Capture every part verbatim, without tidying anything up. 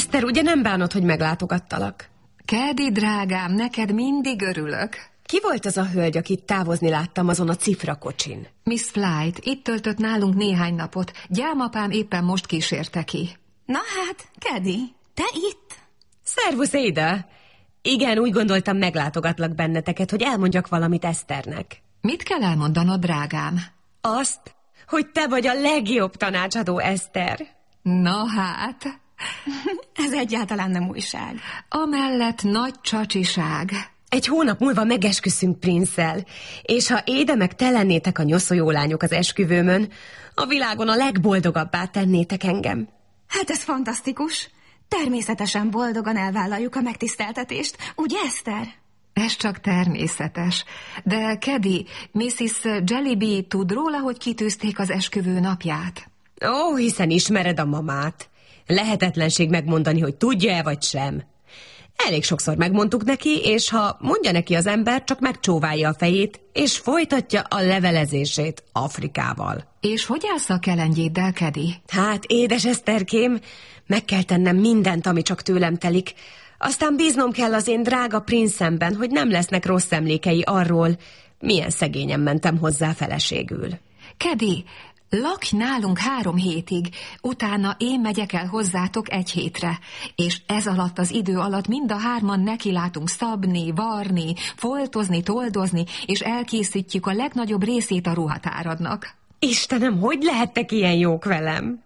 Eszter, ugye nem bánod, hogy meglátogattalak? Kedi, drágám, neked mindig örülök. Ki volt az a hölgy, akit távozni láttam azon a cifrakocsin? Miss Flight, itt töltött nálunk néhány napot. Gyámapám éppen most kísérte ki. Na hát, Kedi, te itt? Szervusz, Éda! Igen, úgy gondoltam, meglátogatlak benneteket, hogy elmondjak valamit Eszternek. Mit kell elmondanod, drágám? Azt, hogy te vagy a legjobb tanácsadó, Eszter. Na hát... Ez egyáltalán nem újság. Amellett nagy csacsiság. Egy hónap múlva megesküszünk Prince-szel, és ha Éde meg te lennétek a nyoszójó lányok az esküvőmön, a világon a legboldogabbá tennétek engem. Hát ez fantasztikus. Természetesen boldogan elvállaljuk a megtiszteltetést, ugye, Eszter? Ez csak természetes. De, Kedi, missziz Jellyby tud róla, hogy kitűzték az esküvő napját? Ó, hiszen ismered a mamát. Lehetetlenség megmondani, hogy tudja-e vagy sem. Elég sokszor megmondtuk neki, és ha mondja neki az ember, csak megcsóválja a fejét, és folytatja a levelezését Afrikával. És hogy állsz a kelengyéddel, Kedi? Hát, édes Eszterkém, meg kell tennem mindent, ami csak tőlem telik. Aztán bíznom kell az én drága Prince-emben, hogy nem lesznek rossz emlékei arról, milyen szegényen mentem hozzá feleségül. Kedi, lakj nálunk három hétig, utána én megyek el hozzátok egy hétre, és ez alatt az idő alatt mind a hárman nekilátunk szabni, varni, foltozni, toldozni, és elkészítjük a legnagyobb részét a ruhatáradnak. Istenem, hogy lehettek ilyen jók velem?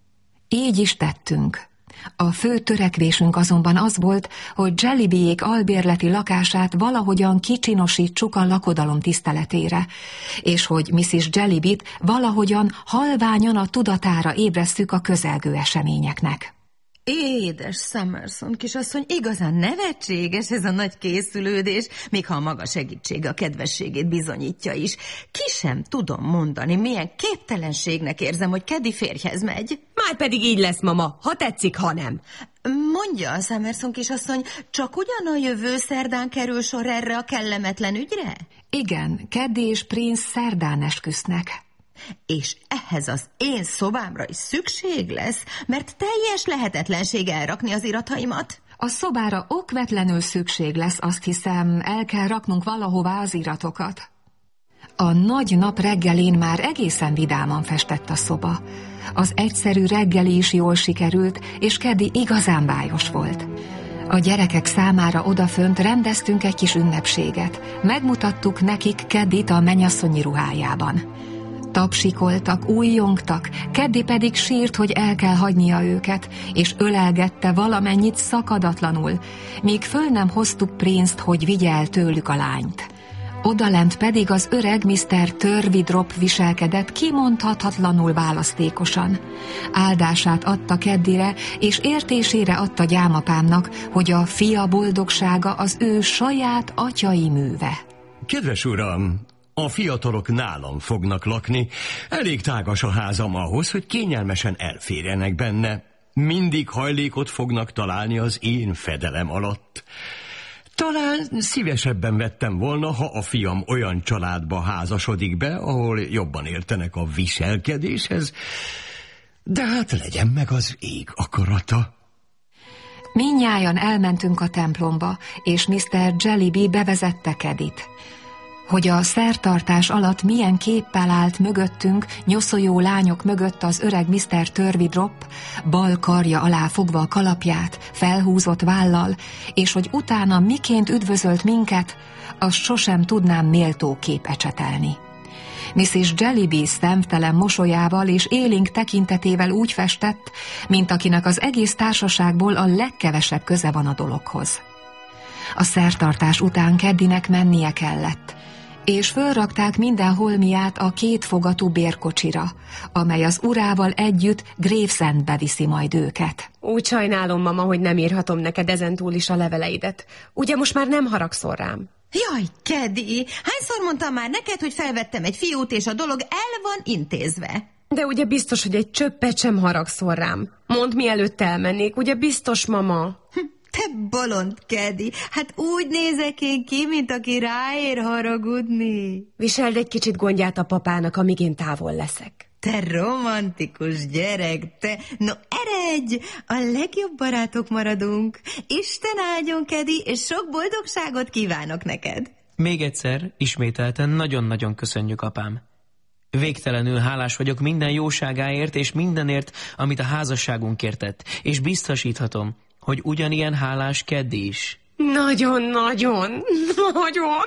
Így is tettünk. A fő törekvésünk azonban az volt, hogy Jellybyék albérleti lakását valahogyan kicsinosítsuk a lakodalom tiszteletére, és hogy missziz Jellybyt valahogyan halványan a tudatára ébresszük a közelgő eseményeknek. Édes Summerson kisasszony, igazán nevetséges ez a nagy készülődés, még ha a maga segítsége a kedvességét bizonyítja is. Ki sem tudom mondani, milyen képtelenségnek érzem, hogy Kedi férjhez megy. Már pedig így lesz, mama, ha tetszik, ha nem. Mondja, Summerson kisasszony, csak ugyan a jövő szerdán kerül sor erre a kellemetlen ügyre? Igen, Kedi és Prince szerdán esküsznek. És ehhez az én szobámra is szükség lesz, mert teljes lehetetlenség elrakni az irataimat. A szobára okvetlenül szükség lesz, azt hiszem, el kell raknunk valahová az iratokat. A nagy nap reggelén már egészen vidáman festett a szoba. Az egyszerű reggeli is jól sikerült, és Kedi igazán bájos volt. A gyerekek számára odafönt rendeztünk egy kis ünnepséget. Megmutattuk nekik Kedit a mennyasszonyi ruhájában. Tapsikoltak, újjongtak, Kedi pedig sírt, hogy el kell hagynia őket, és ölelgette valamennyit szakadatlanul, míg föl nem hoztuk Prince-t, hogy vigye el tőlük a lányt. Odalent pedig az öreg miszter Turveydrop viselkedett kimondhatatlanul választékosan. Áldását adta Kedire, és értésére adta gyámapámnak, hogy a fia boldogsága az ő saját atyai műve. Kedves uram! A fiatalok nálam fognak lakni. Elég tágas a házam ahhoz, hogy kényelmesen elférjenek benne. Mindig hajlékot fognak találni az én fedelem alatt. Talán szívesebben vettem volna, ha a fiam olyan családba házasodik be, ahol jobban értenek a viselkedéshez, de hát legyen meg az ég akarata. Mindnyájan elmentünk a templomba, és miszter Jellyby bevezette Kedit. Hogy a szertartás alatt milyen képpel állt mögöttünk, nyoszójó lányok mögött az öreg miszter Turveydrop, bal karja alá fogva a kalapját, felhúzott vállal, és hogy utána miként üdvözölt minket, azt sosem tudnám méltóképp ecsetelni. missziz Jellyby szemtelen mosolyával és élénk tekintetével úgy festett, mint akinek az egész társaságból a legkevesebb köze van a dologhoz. A szertartás után Kedinek mennie kellett, és fölrakták minden holmiát a kétfogatú bérkocsira, amely az urával együtt Gravesendbe viszi majd őket. Úgy sajnálom, mama, hogy nem írhatom neked ezentúl is a leveleidet. Ugye most már nem haragszol rám? Jaj, Kedi, hányszor mondtam már neked, hogy felvettem egy fiút, és a dolog el van intézve? De ugye biztos, hogy egy csöppet sem haragszol rám. Mondd, mielőtt elmennék, ugye biztos, mama? Hm. Te bolond, Kedi, hát úgy nézek én ki, mint aki ráér haragudni. Viseld egy kicsit gondját a papának, amíg én távol leszek. Te romantikus gyerek, te! No, eredj! A legjobb barátok maradunk. Isten áldjon, Kedi, és sok boldogságot kívánok neked. Még egyszer, ismételten nagyon-nagyon köszönjük, apám. Végtelenül hálás vagyok minden jóságáért és mindenért, amit a házasságunkért tett, és biztosíthatom, hogy ugyanilyen hálás Keddi is. Nagyon-nagyon, nagyon.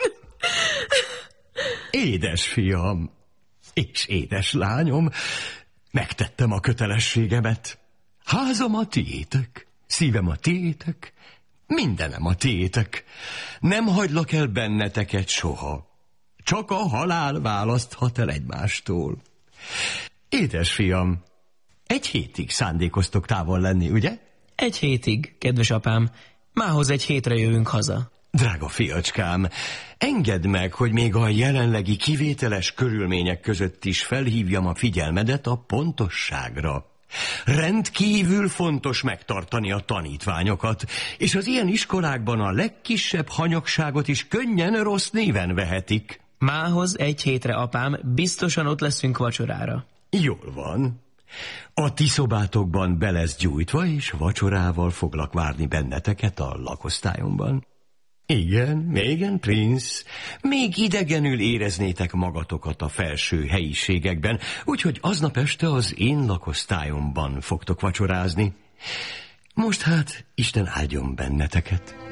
Édes fiam, és édes lányom, megtettem a kötelességemet. Házam a tiétek, szívem a tiétek, mindenem a tiétek. Nem hagylak el benneteket soha. Csak a halál választhat el egymástól. Édes fiam, egy hétig szándékoztok távol lenni, ugye? Egy hétig, kedves apám. Mához egy hétre jövünk haza. Drága fiacskám, engedd meg, hogy még a jelenlegi kivételes körülmények között is felhívjam a figyelmedet a pontosságra. Rendkívül fontos megtartani a tanítványokat, és az ilyen iskolákban a legkisebb hanyagságot is könnyen rossz néven vehetik. Mához egy hétre, apám, biztosan ott leszünk vacsorára. Jól van. A ti szobátokban be lesz gyújtva, és vacsorával foglak várni benneteket a lakosztályomban. Igen, igen, Prince. Még idegenül éreznétek magatokat a felső helyiségekben, úgyhogy aznap este az én lakosztályomban fogtok vacsorázni. Most hát Isten áldjon benneteket.